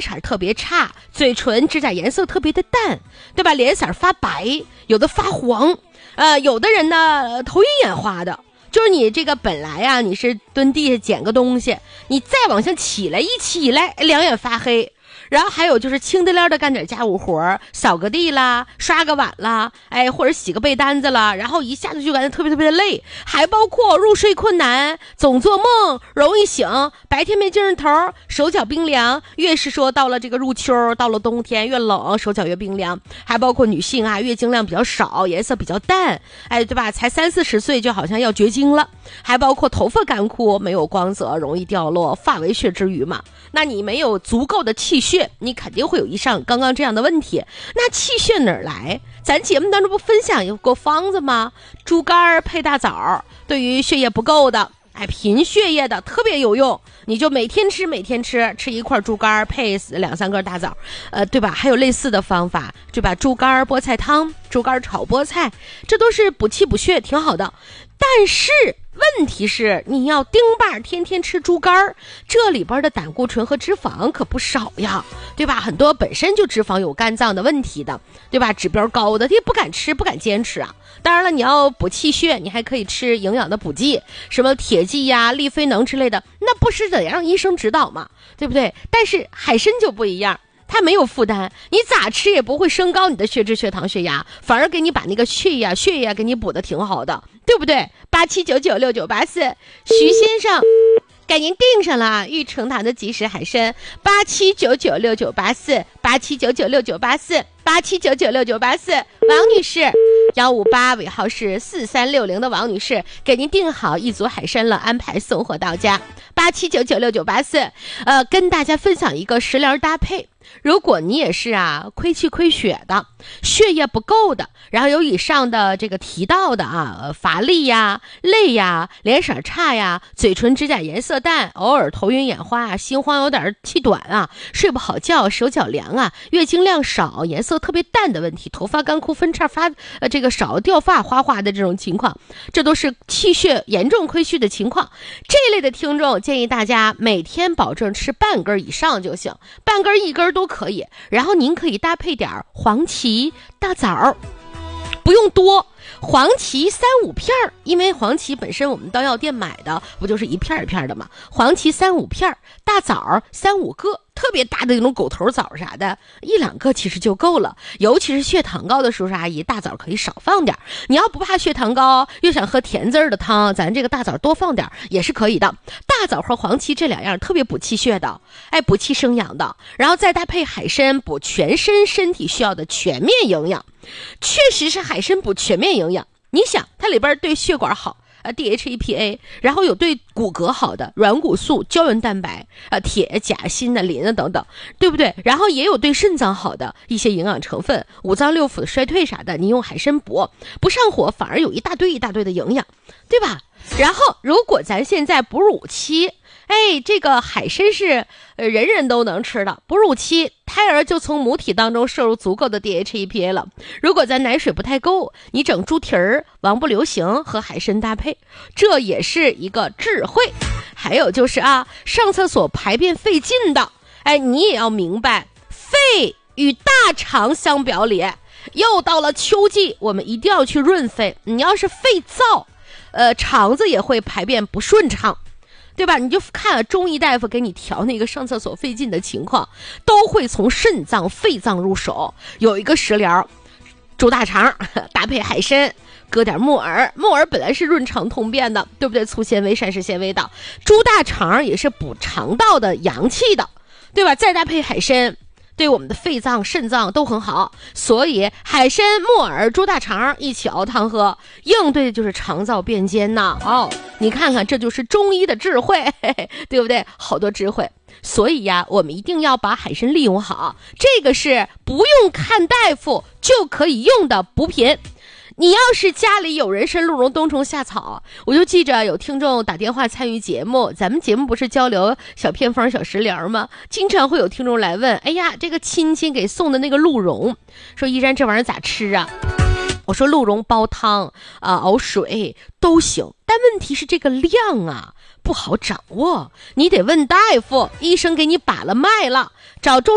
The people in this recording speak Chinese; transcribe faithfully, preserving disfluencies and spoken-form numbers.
色特别差，嘴唇指甲颜色特别的淡，对吧？脸色发白，有的发黄，呃，有的人呢头晕眼花的。就是你这个本来啊，你是蹲地下捡个东西，你再往上起来一起来，两眼发黑。然后还有就是轻得溜的干点家务活，扫个地啦，刷个碗啦，哎，或者洗个被单子啦，然后一下子就感觉特别特别的累，还包括入睡困难，总做梦，容易醒，白天没精神头，手脚冰凉。越是说到了这个入秋，到了冬天越冷，手脚越冰凉。还包括女性啊，月经量比较少，颜色比较淡，哎，对吧？才三四十岁就好像要绝经了。还包括头发干枯，没有光泽，容易掉落，发为血之余嘛。那你没有足够的气血，你肯定会有以上刚刚这样的问题。那气血哪儿来？咱节目当中不分享有个方子吗？猪肝配大枣，对于血液不够的，哎，贫血液的特别有用。你就每天吃，每天吃，吃一块猪肝配两三根大枣，呃，对吧？还有类似的方法，对吧？猪肝菠菜汤，猪肝炒菠菜，这都是补气补血，挺好的。但是问题是，你要丁爸天天吃猪肝，这里边的胆固醇和脂肪可不少呀，对吧？很多本身就脂肪有肝脏的问题的，对吧？指标高的，他也不敢吃，不敢坚持啊。当然了，你要补气血，你还可以吃营养的补剂，什么铁剂呀、利菲能之类的，那不是得让医生指导嘛，对不对？但是海参就不一样。它没有负担，你咋吃也不会升高你的血脂、血糖、血压，反而给你把那个血呀、血呀给你补的挺好的，对不对？八七九九六九八四，徐先生，给您订上了玉成堂的即食海参，八七九九六九八四，八七九九六九八四，八七九九六九八四，王女士，幺五八尾号是四三六零的王女士，给您订好一组海参了，安排送货到家，八七九九六九八四。呃，跟大家分享一个食疗搭配。如果你也是啊亏气亏血的，血液不够的，然后有以上的这个提到的啊、呃、乏力呀、累呀、脸色差呀、嘴唇指甲颜色淡，偶尔头晕眼花啊、心慌有点气短啊、睡不好觉、手脚凉啊、月经量少、颜色特别淡的问题，头发干枯分叉发呃这个少掉发花花的这种情况，这都是气血严重亏虚的情况。这一类的听众建议大家每天保证吃半根以上就行，半根一根都可以，然后您可以搭配点黄芪、大枣，不用多，黄芪三五片儿，因为黄芪本身我们到药店买的不就是一片一片的吗？黄芪三五片，大枣三五个，特别大的那种狗头枣啥的，一两个其实就够了。尤其是血糖高的叔叔阿姨，大枣可以少放点。你要不怕血糖高，又想喝甜滋儿的汤，咱这个大枣多放点也是可以的。大枣和黄芪这两样特别补气血的，哎，补气生阳的，然后再搭配海参，补全身身体需要的全面营养。确实是海参补全面营养，你想它里边对血管好啊 D H E P A， 然后有对骨骼好的软骨素、胶原蛋白啊、铁、钾、锌的磷啊等等，对不对？然后也有对肾脏好的一些营养成分，五脏六腑的衰退啥的，你用海参补，不上火，反而有一大堆一大堆的营养，对吧？然后如果咱现在哺乳期，哎，这个海参是呃人人都能吃的，哺乳期胎儿就从母体当中摄入足够的 D H E P A 了。如果咱奶水不太够，你整猪蹄儿、王不留行和海参搭配，这也是一个智慧。还有就是啊，上厕所排便费劲的，哎，你也要明白，肺与大肠相表里。又到了秋季，我们一定要去润肺。你要是肺燥，呃，肠子也会排便不顺畅。对吧？你就看中医大夫给你调那个上厕所费劲的情况，都会从肾脏、肺脏入手。有一个食疗，猪大肠搭配海参，搁点木耳，木耳本来是润肠通便的，对不对？粗纤维、膳食纤维的，猪大肠也是补肠道的阳气的，对吧？再搭配海参，对我们的肺脏、肾脏都很好，所以海参、木耳、猪大肠一起熬汤喝，应对的就是肠燥变坚呐。哦，你看看，这就是中医的智慧，嘿嘿，对不对？好多智慧。所以呀，我们一定要把海参利用好，这个是不用看大夫就可以用的补品。你要是家里有人参、鹿茸、冬虫夏草，我就记着有听众打电话参与节目，咱们节目不是交流小偏方、小食疗吗？经常会有听众来问，哎呀，这个亲戚给送的那个鹿茸，说依然这玩意儿咋吃啊？我说鹿茸煲汤啊、熬水都行，但问题是这个量啊不好掌握，你得问大夫，医生给你把了脉了，找中